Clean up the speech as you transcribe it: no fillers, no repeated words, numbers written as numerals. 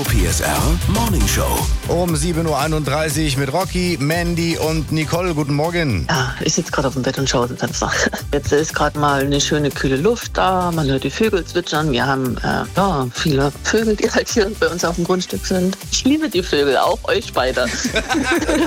PSR Morning Show. Um 7.31 Uhr mit Rocky, Mandy und Nicole. Guten Morgen. Ja, ich sitze gerade auf dem Bett und schaue den Fenster. Jetzt ist gerade mal eine schöne kühle Luft da. Man hört die Vögel zwitschern. Wir haben viele Vögel, die halt hier bei uns auf dem Grundstück sind. Ich liebe die Vögel, auch euch beide.